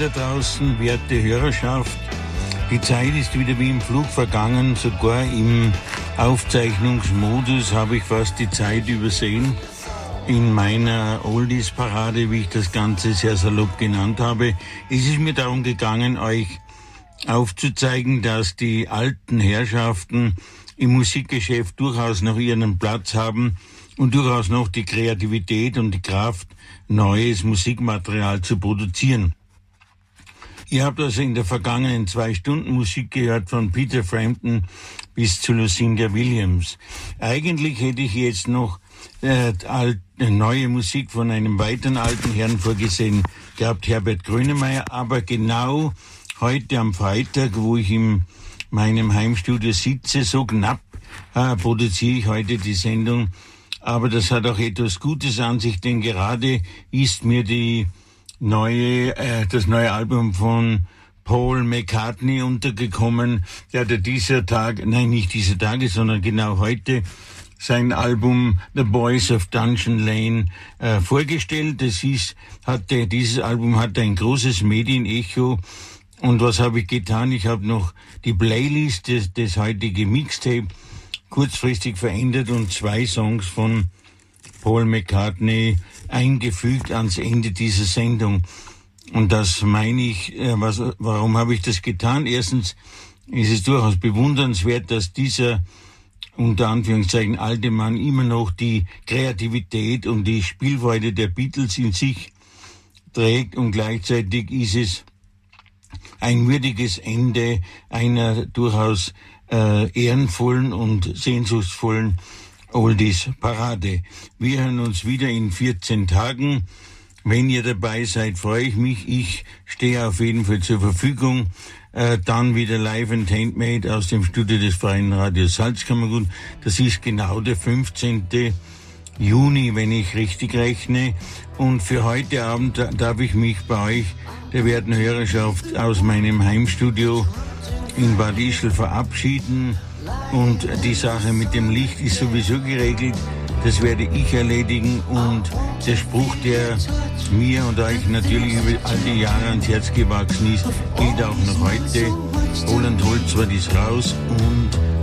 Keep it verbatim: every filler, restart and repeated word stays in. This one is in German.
da draußen, werte Hörerschaft. Die Zeit ist wieder wie im Flug vergangen, sogar im Aufzeichnungsmodus habe ich fast die Zeit übersehen. In meiner Oldies-Parade, wie ich das Ganze sehr salopp genannt habe, ist es mir darum gegangen, euch aufzuzeigen, dass die alten Herrschaften im Musikgeschäft durchaus noch ihren Platz haben und durchaus noch die Kreativität und die Kraft, neues Musikmaterial zu produzieren. Ihr habt also in der vergangenen zwei Stunden Musik gehört von Peter Frampton bis zu Lucinda Williams. Eigentlich hätte ich jetzt noch äh, alt, äh, neue Musik von einem weiteren alten Herrn vorgesehen gehabt, Herbert Grönemeyer, aber genau heute am Freitag, wo ich in meinem Heimstudio sitze, so knapp äh, produziere ich heute die Sendung. Aber das hat auch etwas Gutes an sich, denn gerade ist mir die neue, äh, das neue Album von Paul McCartney untergekommen. Der hat ja dieser Tag, nein, nicht dieser Tage, sondern genau heute sein Album The Boys of Dungeon Lane äh, vorgestellt. Das ist, hatte, dieses Album hat ein großes Medienecho. Und was habe ich getan? Ich habe noch die Playlist des, des heutigen Mixtape kurzfristig verändert und zwei Songs von Paul McCartney eingefügt ans Ende dieser Sendung. Und das meine ich, äh, was, warum habe ich das getan? Erstens ist es durchaus bewundernswert, dass dieser unter Anführungszeichen alte Mann immer noch die Kreativität und die Spielfreude der Beatles in sich trägt, und gleichzeitig ist es ein würdiges Ende einer durchaus äh, ehrenvollen und sehnsuchtsvollen Oldies-Parade. Wir hören uns wieder in vierzehn Tagen. Wenn ihr dabei seid, freue ich mich. Ich stehe auf jeden Fall zur Verfügung. Äh, dann wieder live and handmade aus dem Studio des Freien Radios Salzkammergut. Das ist genau der fünfzehnten Juni, wenn ich richtig rechne. Und für heute Abend darf ich mich bei euch, der werten Hörerschaft, aus meinem Heimstudio in Bad Ischl verabschieden. Und die Sache mit dem Licht ist sowieso geregelt. Das werde ich erledigen. Und der Spruch, der mir und euch natürlich über all die Jahre ans Herz gewachsen ist, gilt auch noch heute. Roland Holz war dies raus und